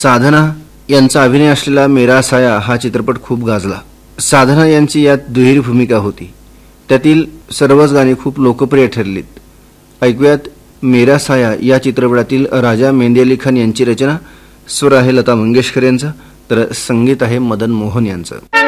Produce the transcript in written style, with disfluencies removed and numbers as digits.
साधना यांचा अभिनय असलेला मेरा साया हा चित्रपट खूप गाजला। साधना यांची यात दुहेरी भूमिका होती। त्यातील सर्वच गाणी खूप लोकप्रिय ठरलीत। ऐकूयात मेरा साया या चित्रपटातील राजा मेहंदी अली खान यांची रचना। स्वर आहे लता मंगेशकर यांचा, तर संगीत आहे मदन मोहन यांचं।